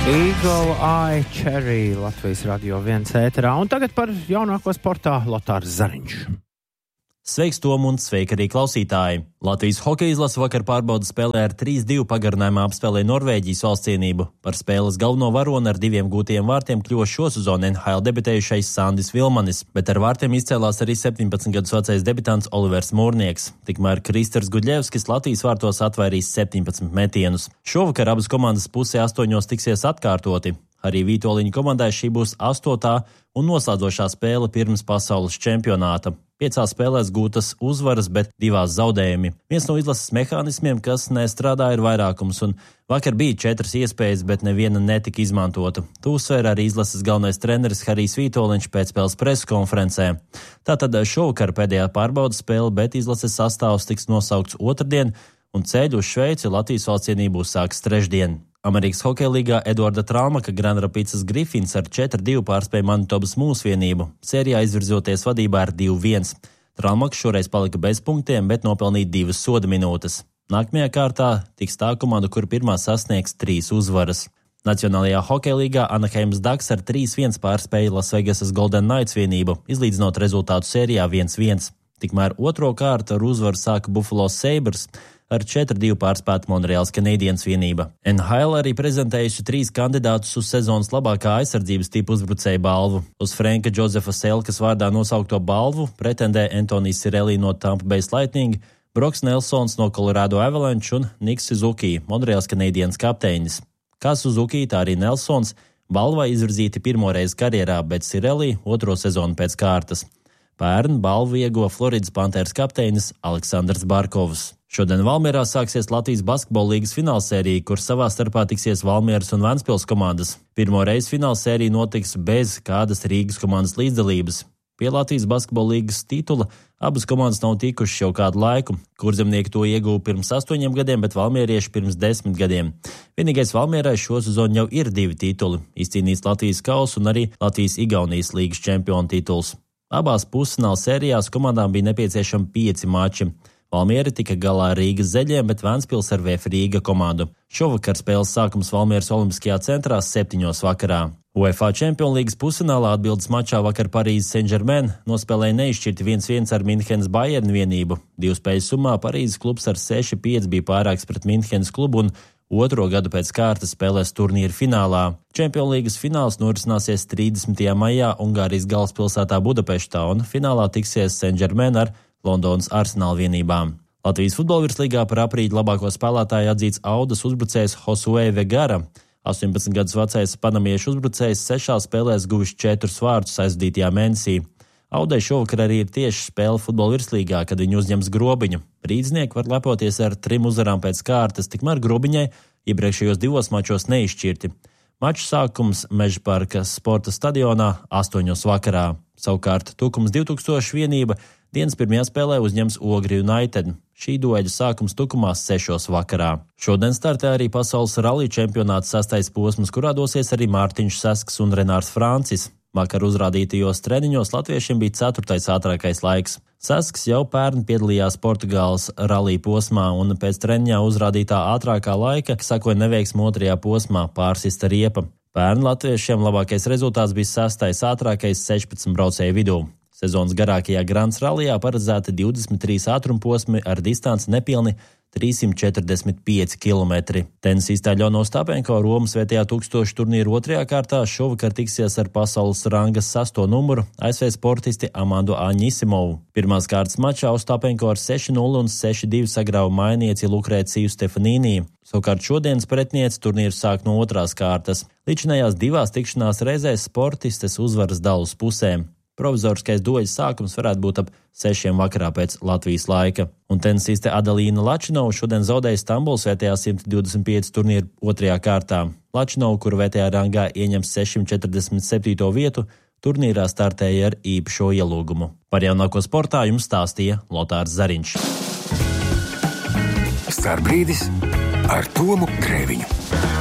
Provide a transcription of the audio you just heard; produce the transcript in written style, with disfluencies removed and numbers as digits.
Eagle Eye Cherry Latvijas Radio 1 ēterā. Un tagad par jaunāko sportā Lotārs Zariņš. Sveiks, Tom, un sveiki arī klausītāji! Latvijas hokeja izlase vakar pārbaudas spēlē ar 3-2 pagarinājumā apspēlēja Norvēģijas valstscienību. Par spēles galveno varoni ar 2 gūtiem vārtiem kļuva šo sezonu NHL debitējušais Sandis Vilmanis, bet ar vārtiem izcēlās arī 17 gadus vecais debitants Olivers Mūrnieks. Tikmēr Kristers Gudļevskis Latvijas vārtos atvairīs 17 metienus. Šovakar abas komandas pusē 8 tiksies atkārtoti. Arī Vītoliņa komandai šī būs 8. un noslēdzošā spēle pirms pasaules čempionāta. 5 spēlēs gūtas uzvaras, bet 2 zaudējumi. Viens no izlases mehānismiem, kas nestrādā, ir vairākums, un vakar bija 4 iespējas, bet neviena netika izmantota. To uzsvēra arī izlases galvenais treneris Harijs Vītoliņš pēcspēles preses konferencē. Tātad šovakar pēdējā pārbaudas spēle, bet izlases sastāvs tiks nosaukts otrdien, un ceļu uz Šveici Latvijas valstscienību sāks trešdien. Amerikas hokeja līgā Eduarda Traumaka Grand Rapids Griffins ar 4-2 pārspēja Manitobas Mūsvienību, sērijā izvirzoties vadībā ar 2-1. Traumaka šoreiz palika bez punktiem, bet nopelnīja 2 soda minūtes. Nākamajā kārtā tiks tā komanda, kur pirmā sasniegs 3 uzvaras. Nacionālajā hokeja līgā Anaheimas Ducks ar 3-1 pārspēja Lasvegasas Golden Knights vienību, izlīdzinot rezultātu sērijā 1-1. Tikmēr otro kārtu ar uzvaru sāka Buffalo Sabres, ar 4-2 pārspēta Montreals Canadiens vienība. NHL arī prezentējusi 3 kandidātus uz sezonas labākā aizsardzības tipu uzbrucēju balvu. Uz Franka Džozefa Selkas vārdā nosaukto balvu pretendē Antonijs Cirelli no Tampa Bay Lightning, Broks Nelsons no Colorado Avalanche un Niks Suzuki, Montreals Canadiens kapteinis. Kā Suzuki, tā arī Nelsons balvai izvirzīti pirmoreiz karjerā, bet Cirelli 2. sezonu pēc kārtas. Pērn balvu ieguva Floridas Panthers kapteinis Aleksandrs Barkovs. Šodien Valmierā sāksies Latvijas basketbola līgas finālsērija, kur savā starpā tiksies Valmieras un Ventspils komandas. Pirmo reizi finālsērija notiks bez kādas Rīgas komandas līdzdalības. Pie Latvijas basketbola līgas titula abas komandas nav tikušas jau kādu laiku. Kurzemnieki to ieguva pirms 8 gadiem, bet valmierieši pirms 10 gadiem. Vienīgais Valmierai šo sezonu jau ir 2 tituli – izcīnīts Latvijas kausa un arī Latvijas-Igaunijas līgas čempionu tituls. Abās pusfināla sērijās komandām bija nepieciešami 5 mači. Valmieri tika galā ar Rīgas Zeļiem, bet Ventspils ar VF Rīga komandu. Šovakar spēles sākums Valmieras Olimpiskajā centrā 7 vakarā. UEFA Čempionu līgas pusfinālā atbildes mačā vakar Parīzes Saint-Germain nospēlēja neizšķirti 1-1 ar Minhenes Bayern vienību. 2 spēļu summā Parīzes klubs ar 6-5 bija pārāks pret Minhenes klubu un 2. gadu pēc kārtas spēlēs turnīra finālā. Čempionu līgas fināls norisināsies 30. maijā Ungārijas galvaspilsētā Budapeštā un finālā tiksies Saint-Germain ar Londonas Arsenal vienībām. Latvijas futbola virslīgā par aprīļa labāko spēlētāju atzīts Audas uzbrucējs Josué Vegara. 18 gadus vecais panamiešu uzbrucējs 6 spēlēs guvis 4 vārdus aizvadītajā mēnesī. Audai šovakar arī ir tieši spēle futbola virslīgā, kad viņi uzņems Grobiņu. Rīdznieki var lepoties ar 3 uzvarām pēc kārtas, tikmēr Grobiņai iepriekšējos 2 mačos neizšķirti. Maču sākums Mežaparka sporta stadionā 8 vakarā. Savukārt Tukums 2000 vienība dienas pirmajā spēlē uzņems Ogri United. Šī dueļa sākums Tukumā 6 vakarā. Šodien startē arī pasaules rallija čempionāts 6. posms, kurā dosies arī Mārtiņš Sasks un Renārs Francis. Vakar uzrādītajos treniņos latviešiem bija 4. ātrākais laiks. Sasks jau pērn piedalījās Portugāles rallija posmā un pēc treniņā uzrādītā ātrākā laika sakoja neveiksme 2. posmā pārsista riepa. Pērn latviešiem labākais rezultāts bija 6. ātrākais 16 braucēju vidū. Sezonas garākajā Grants rallijā paredzēta 23 ātrumposmi ar distanci nepilni 345 km. Tenisistā Ļono Ostapenko Romas svētajā 1000 turnīra 2. kārtā šovakar tiksies ar pasaules ranga 6. numuru ASV sportisti Amandu Aņisimovu. Pirmās kārtas mačā Ostapenko ar 6-0 un 6-2 sagrāva mainieci Lukrēciju Stefanīnī. Savukārt šodienas pretniece turnīru sāk no 2. kārtas. Līdzinājās 2 tikšanās reizēs sportistes uzvaras dalu uz pusēm. Provizoriskais dueļa sākums varētu būt ap 6 vakarā pēc Latvijas laika. Un tenisiste Adalīna Lačinova šodien zaudēja Stambulas VTA 125 turnīru 2. kārtā. Lačinova, kuru VTA rangā ieņem 647. vietu, turnīrā startēja ar īpašo ielūgumu. Par jaunāko sportā jums stāstīja Lotārs Zariņš. Starbrīdis ar Tomu Grēviņu.